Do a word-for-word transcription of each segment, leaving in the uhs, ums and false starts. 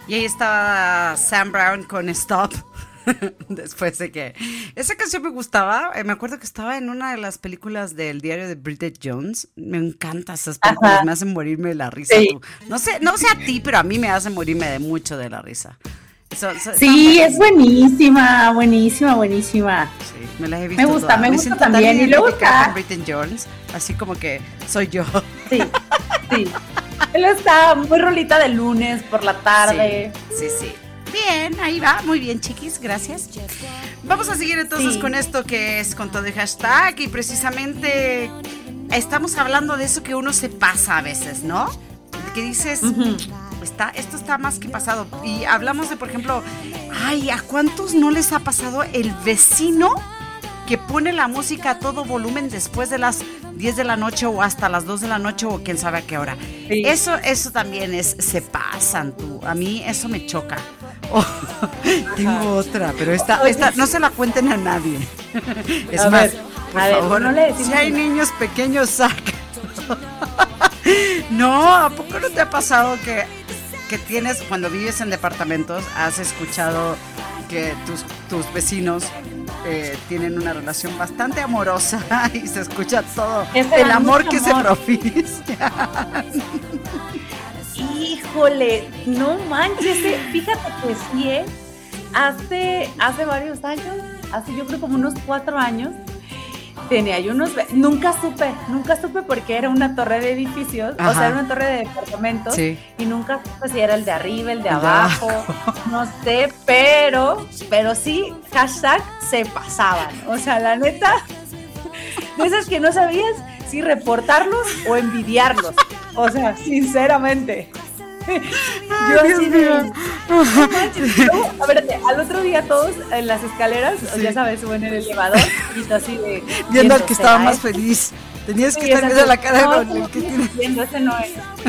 Y ahí estaba Sam Brown con Stop. Después de que esa canción me gustaba, eh, me acuerdo que estaba en una de las películas del diario de Bridget Jones. Me encantan esas películas, Ajá. me hacen morirme de la risa. Sí. Tú. No sé, no sé a ti, pero a mí me hace morirme de mucho de la risa. So, so, Sí, es buenísima, buenísima, buenísima. Sí, me las he visto Me gusta, todas. me Me gusta siento tan también. Y luego identificada está, con Bridget Jones, así como que soy yo. sí, sí. Él está muy rolita de lunes por la tarde. Sí, sí, sí. Bien, ahí va, muy bien, chiquis, gracias. Vamos a seguir entonces Sí. con esto que es con todo el hashtag y precisamente estamos hablando de eso que uno se pasa a veces, ¿no? Que dices, Ujú. está, esto está más que pasado. Y hablamos de, por ejemplo, ay, ¿a cuántos no les ha pasado el vecino que pone la música a todo volumen después de las diez de la noche o hasta las dos de la noche o quién sabe a qué hora? Sí. Eso, eso también es, se pasan tú. A mí eso me choca. Oh, tengo otra, pero esta, esta no se la cuenten a nadie. Es A más, ver, por a ver, favor, no le decimos si hay nada. niños pequeños, saca. No, ¿a poco no te ha pasado que, que tienes, cuando vives en departamentos, has escuchado que tus, tus vecinos eh, tienen una relación bastante amorosa y se escucha todo Ese el da amor mucho que se amor. propicia? Híjole, no manches, eh, fíjate que sí, ¿eh? Hace, hace varios años, hace yo creo como unos cuatro años, tenía yo unos, ve- nunca supe, nunca supe porque era una torre de edificios, o Ajá. sea, era una torre de departamentos, Sí. y nunca supe si era el de arriba, el de El de abajo, no sé, pero, pero sí, hashtag se pasaban, o sea, la neta, de esas que no sabías si reportarlos o envidiarlos, o sea, sinceramente. Yo Ay, así Dios de, mío. no manches, luego, a ver, al otro día todos en las escaleras, Sí. ya sabes, suben en el elevador y tú así de Viendo al que estaba ¿será más este? feliz. Tenías que Sí, estar exacto. viendo la cara No, con no, el que no, tiene. viendo, ese no es.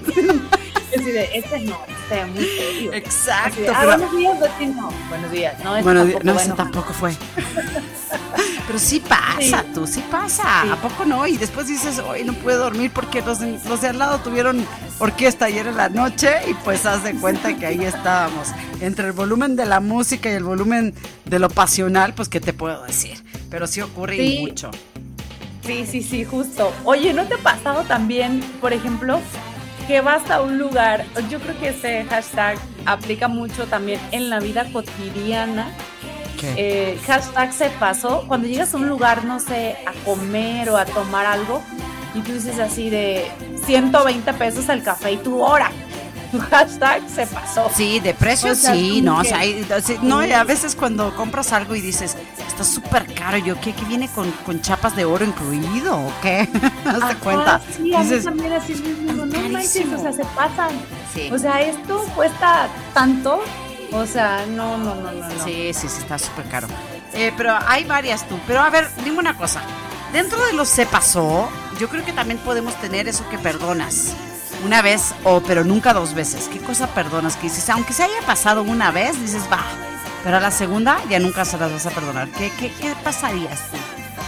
Es así de, este no, este muy serio. Exacto, Así de, ah, pero buenos días, vecino. Buenos días. No, este bueno, tampoco, no, bueno. ese tampoco fue. Pero sí pasa, Sí. tú, sí pasa. Sí. ¿A poco no? Y después dices, hoy no puedo dormir porque los de, los de al lado tuvieron orquesta ayer en la noche y pues haz de cuenta que ahí estábamos. Entre el volumen de la música y el volumen de lo pasional, pues qué te puedo decir. Pero sí ocurre y Sí. mucho. Sí, sí, sí, justo. Oye, ¿no te ha pasado también, por ejemplo, que vas a un lugar? Yo creo que este hashtag aplica mucho también en la vida cotidiana. ¿Qué? Eh, hashtag se pasó. Cuando llegas a un lugar, no sé, a comer o a tomar algo, y tú dices así de ciento veinte pesos el café y tu hora. Tu hashtag se pasó. Sí, de precio O sea, sí, como no, o que- sea, hay- sí, no, y a veces cuando compras algo y dices, está súper caro, yo, ¿qué, qué viene con, con chapas de oro incluido o qué? Haz de Ajá, cuenta. Sí, a mí Dices, también así mismo, no manches, carísimo. o sea, se pasan. sí, O sea, esto cuesta tanto. O sea, no, no, no, no, no. sí, sí, sí, está súper caro. Eh, pero hay varias tú, pero a ver, dime una cosa, dentro de los se pasó, yo creo que también podemos tener eso que perdonas. Una vez, o pero nunca dos veces. ¿Qué cosa perdonas? Que dices, aunque se haya pasado una vez, dices, va, pero a la segunda ya nunca se las vas a perdonar. ¿Qué, qué, qué pasarías tú?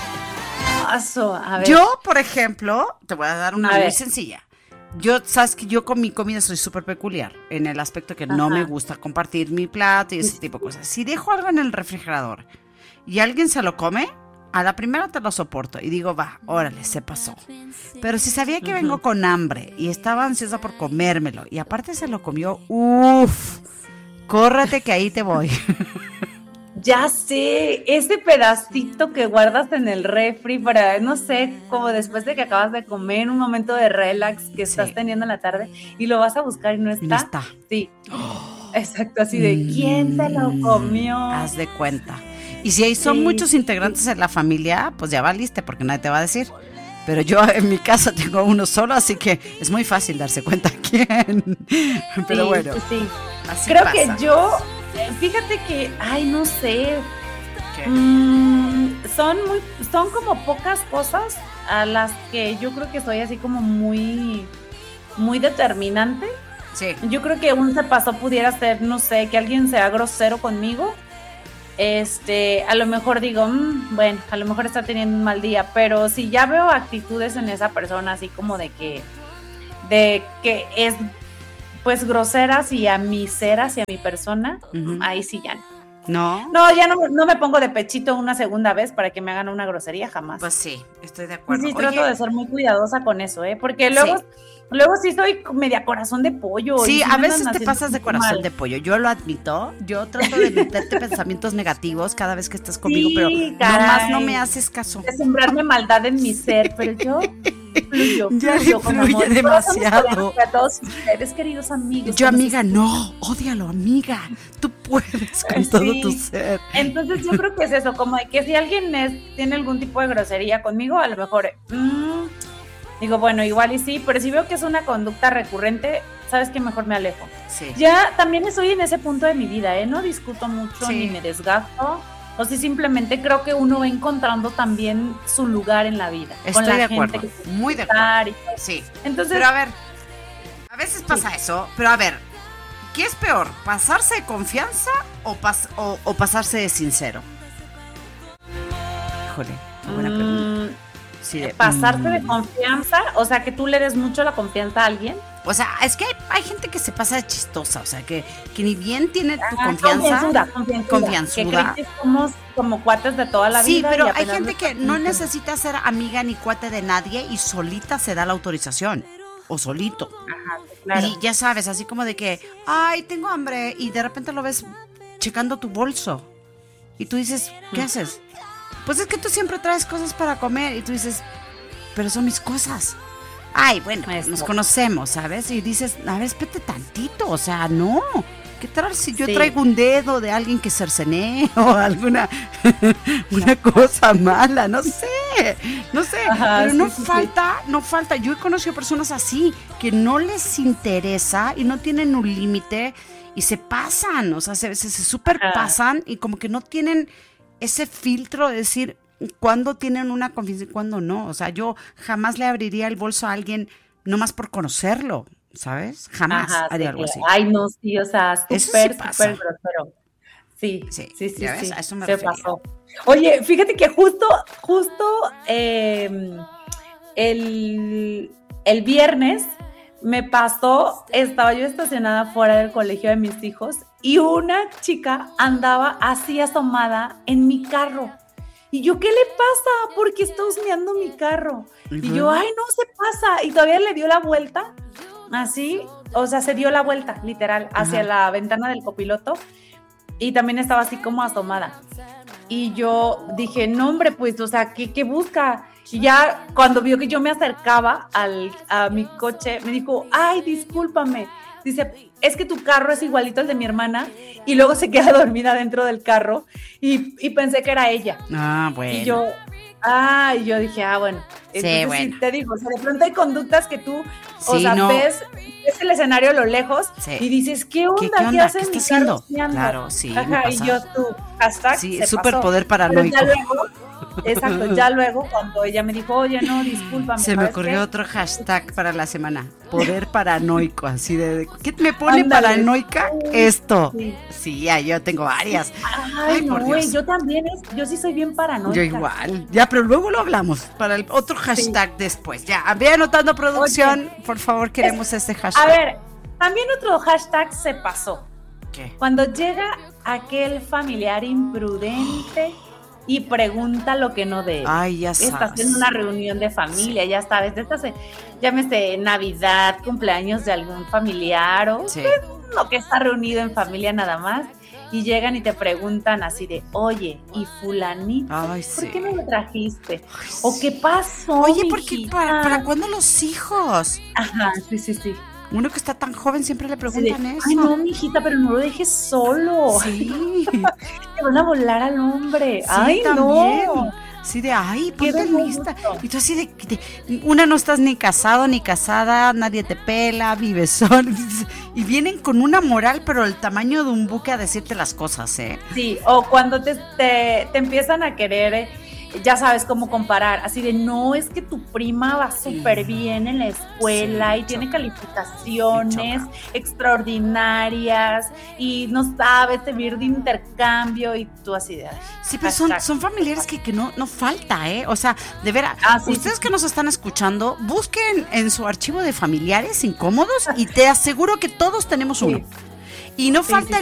Paso, a ver. Yo, por ejemplo, te voy a dar una A muy ver. sencilla. Yo, sabes que yo con mi comida soy súper peculiar, en el aspecto que no Ajá. me gusta compartir mi plato y ese tipo de cosas. Si dejo algo en el refrigerador y alguien se lo come, a la primera te lo soporto y digo, va, órale, se pasó. Pero si sabía que vengo con hambre y estaba ansiosa por comérmelo y aparte se lo comió, uff, córrete que ahí te voy. Ya sé, ese pedacito que guardas en el refri para, no sé, como después de que acabas de comer, un momento de relax que estás Sí. teniendo en la tarde y lo vas a buscar y no está. Y no está. Sí. Exacto, así de ¿quién se lo comió? Haz de cuenta. Y si hay- son Sí, muchos integrantes en la familia, pues ya valiste porque nadie te va a decir. Pero yo en mi casa tengo uno solo, así que es muy fácil darse cuenta quién. Pero Sí, bueno, sí, sí. así Creo pasa. que yo, fíjate que, ay, no sé, ¿Qué? mm, son muy, son como pocas cosas a las que yo creo que soy así como muy, muy determinante. Sí. Yo creo que un se pasó pudiera ser, no sé, que alguien sea grosero conmigo. Este, a lo mejor digo, "Mm, bueno, a lo mejor está teniendo un mal día", pero si ya veo actitudes en esa persona así como de que, de que es pues groseras y a mis ceras y a mi persona, uh-huh. ahí sí ya no. ¿No? No, ya no, no me pongo de pechito una segunda vez para que me hagan una grosería, jamás. Pues sí, estoy de acuerdo. Sí, sí trato de ser muy cuidadosa con eso, ¿eh? Porque luego... Sí. Luego sí soy media corazón de pollo. Sí, sí a veces te pasas de corazón mal. de pollo. Yo lo admito. Yo trato de meterte pensamientos negativos cada vez que estás conmigo, sí, pero caray. nomás no me haces caso. De sembrarme maldad en mi ser, pero yo fluyo, ya fluyo con fluye amor. demasiado. A todos ustedes, queridos amigos. Yo, amiga, no, ódialo, amiga. Tú puedes con sí. todo tu ser. Entonces yo creo que es eso, como de que si alguien es, tiene algún tipo de grosería conmigo, a lo mejor... Mmm, digo, bueno, igual y sí, pero si veo que es una conducta recurrente, sabes que mejor me alejo. Sí. Ya también estoy en ese punto de mi vida, ¿eh? No discuto mucho sí. ni me desgasto. O sea, simplemente creo que uno va encontrando también su lugar en la vida. Estoy con la de gente acuerdo, que muy de acuerdo. Y sí. Entonces, pero a ver, a veces pasa sí. eso, pero a ver, ¿qué es peor? ¿Pasarse de confianza o, pas- o, o pasarse de sincero? Híjole, qué buena mm. pregunta. Sí, de, pasarse mm. de confianza, o sea, que tú le des mucho la confianza a alguien. O sea, es que hay, hay gente que se pasa de chistosa, o sea, que, que ni bien tiene tu ah, confianza. Confianzuda, confianzuda. Confianzuda. Que creen que somos como cuates de toda la sí, vida. Sí, pero hay gente que no necesita ser amiga ni cuate de nadie y solita se da la autorización. O solito. Ajá, claro. Y ya sabes, así como de que, ay, tengo hambre, y de repente lo ves checando tu bolso. Y tú dices, ¿qué haces? Pues es que tú siempre traes cosas para comer y tú dices, pero son mis cosas. Ay, bueno, pues nos conocemos, ¿sabes? Y dices, a ver, espérate tantito, o sea, no. ¿Qué tal si yo sí. traigo un dedo de alguien que cercené o alguna una cosa mala? No sé, no sé. Ajá, pero sí, no sí, falta, sí. no falta. Yo he conocido personas así que no les interesa y no tienen un límite y se pasan, o sea, se, se, se superpasan y como que no tienen ese filtro de decir cuándo tienen una confianza y cuándo no. O sea, yo jamás le abriría el bolso a alguien nomás por conocerlo, ¿sabes? Jamás Ajá, haría sí, algo así. Ay, no, sí, o sea, súper, sí súper grosero. Sí, sí, sí, sí, ¿ya sí, ves? A eso me se refería. pasó. Oye, fíjate que justo, justo eh, el, el viernes me pasó, estaba yo estacionada fuera del colegio de mis hijos y una chica andaba así asomada en mi carro. Y yo, ¿qué le pasa? ¿Por qué está husmeando mi carro? Uh-huh. Y yo, ay, no se pasa. Y todavía le dio la vuelta, así, o sea, se dio la vuelta, literal, hacia uh-huh. la ventana del copiloto. Y también estaba así como asomada. Y yo dije, no, hombre, pues, o sea, ¿qué, qué busca? Y ya cuando vio que yo me acercaba al, a mi coche, me dijo, ay, discúlpame. Dice, es que tu carro es igualito al de mi hermana. Y luego se queda dormida dentro del carro. Y, y pensé que era ella. Ah, bueno. Y yo, ah, y yo dije, ah, bueno. Entonces, sí, bueno. Sí, te digo, o sea, de pronto hay conductas que tú, sí, o sea, no. ves, ves el escenario a lo lejos sí. y dices, ¿qué onda? ¿Qué, ¿Qué, qué, ¿Qué hace ¿Qué mi está haciendo? Carro Claro, sí. Ajá, y yo, tú, hashtag, sí, se superpoder pasó. paranoico. Pero ya luego, exacto, ya luego cuando ella me dijo, oye, no, discúlpame. Se me ocurrió qué? otro hashtag para la semana, poder paranoico, así de, de ¿qué me pone Ándale. paranoica? Esto. Sí. sí, ya, yo tengo varias. Ay, Ay no, güey, yo también, es, yo sí soy bien paranoica. Yo igual, ya, pero luego lo hablamos, para el otro hashtag sí. después, ya, ve anotando producción, Oye, por favor, queremos es, ese hashtag. A ver, también otro hashtag se pasó. ¿Qué? Cuando llega aquel familiar imprudente y pregunta lo que no debe. Ay, ya sabes. Estás en una reunión de familia, sí. ya sabes, estás en, llámese Navidad, cumpleaños de algún familiar o sí. lo que está reunido en familia nada más. Y llegan y te preguntan así de, oye, ¿y fulanito? Ay, ¿Por sí. qué no lo trajiste? Ay, ¿O sí. qué pasó, Oye, ¿por qué? ¿Para, ¿Para cuándo los hijos? Ajá, sí, sí, sí. Uno que está tan joven siempre le preguntan sí, eso. Ay, no, mijita, pero no lo dejes solo. Sí. Te van a volar al hombre. Sí, ay, también. no. Sí, de, ay, ponte lista. Y tú así de, de, una no estás ni casado ni casada, nadie te pela, vives solo. Y vienen con una moral, pero el tamaño de un buque a decirte las cosas, ¿eh? Sí, o cuando te, te, te empiezan a querer ya sabes cómo comparar, así de no, es que tu prima va súper bien en la escuela sí, y tiene choca. calificaciones extraordinarias y no sabe servir de intercambio y tú así de... Sí, pero son, son familiares que, que no, no falta, ¿eh? O sea, de veras, ah, sí, ustedes sí, que nos están escuchando, busquen en su archivo de familiares incómodos y te aseguro que todos tenemos uno. Sí. Y no sí, falta sí.